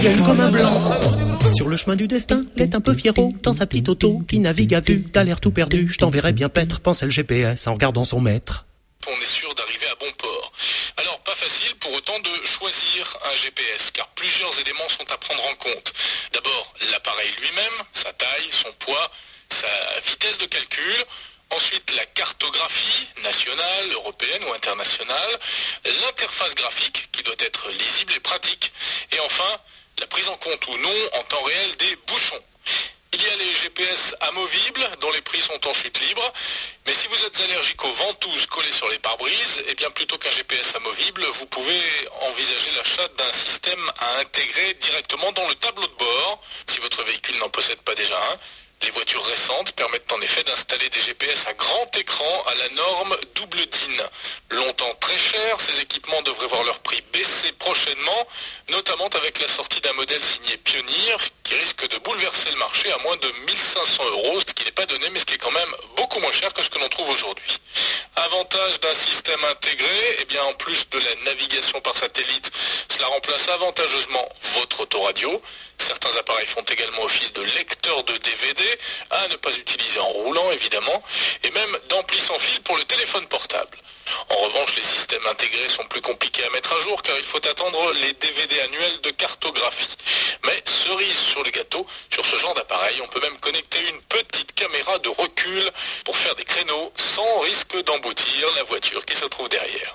Gagne comme un blanc. Sur le chemin du destin, l'est un peu fiero dans sa petite auto qui navigue à vue. T'as l'air tout perdu, je t'enverrai bien paître, pensait le GPS en regardant son maître. On est sûr d'arriver à bon port. Alors, pas facile pour autant de choisir un GPS, car plusieurs éléments sont à prendre en compte. D'abord, l'appareil lui-même, sa taille, son poids, sa vitesse de calcul. Ensuite, la cartographie nationale, européenne ou internationale. L'interface graphique, qui doit être lisible et pratique. Et enfin, la prise en compte ou non en temps réel des bouchons. Il y a les GPS amovibles, dont les prix sont en chute libre. Mais si vous êtes allergique aux ventouses collées sur les pare-brises, eh bien plutôt qu'un GPS amovible, vous pouvez envisager l'achat d'un système à intégrer directement dans le tableau de bord, si votre véhicule n'en possède pas déjà un. Les voitures récentes permettent en effet d'installer des GPS à grand écran à la norme double DIN. Longtemps très cher, ces équipements devraient voir leur prix baisser prochainement, notamment avec la sortie d'un modèle signé Pioneer qui risque de bouleverser le marché à moins de 1 500 €, ce qui n'est pas donné mais ce qui est quand même beaucoup moins cher que ce que l'on trouve aujourd'hui. Avantage d'un système intégré, eh bien en plus de la navigation par satellite, cela remplace avantageusement votre autoradio. Certains appareils font également office de lecteur de DVD, à ne pas utiliser en roulant évidemment, et même d'ampli sans fil pour le téléphone portable. En revanche, les systèmes intégrés sont plus compliqués à mettre à jour car il faut attendre les DVD annuels de cartographie. Mais cerise sur le gâteau, sur ce genre d'appareil, on peut même connecter une petite caméra de recul pour faire des créneaux sans risque d'emboutir la voiture qui se trouve derrière.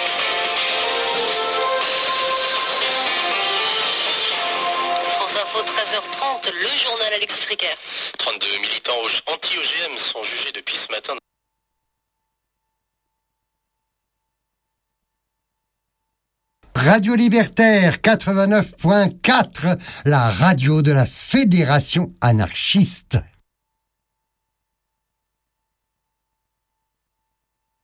Info 13h30, le journal Alexis Fricker. 32 militants anti-OGM sont jugés depuis ce matin. Radio Libertaire 89.4, la radio de la Fédération anarchiste.